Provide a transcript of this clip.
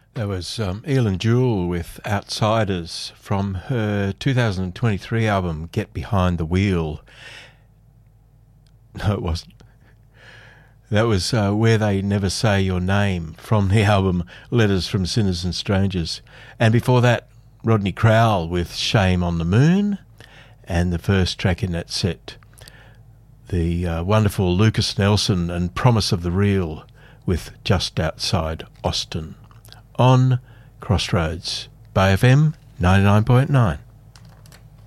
That was Elin Jewell with Outsiders from her 2023 album Get Behind the Wheel. No, it wasn't. That was Where They Never Say Your Name from the album Letters from Sinners and Strangers. And before that, Rodney Crowell with Shame on the Moon. And the first track in that set, the wonderful Lucas Nelson and Promise of the Real with Just Outside Austin. On Crossroads, Bay FM 99.9.